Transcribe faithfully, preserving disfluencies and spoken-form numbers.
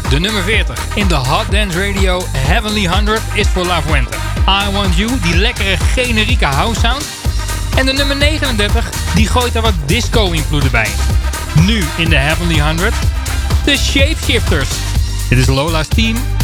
De nummer veertig in de Hot Dance Radio Heavenly honderd is voor La Fuente. I Want You, die lekkere generieke house sound. En de nummer negenendertig, die gooit er wat disco-invloeden bij. Nu in de Heavenly honderd, de Shapeshifters. Dit is Lola's Team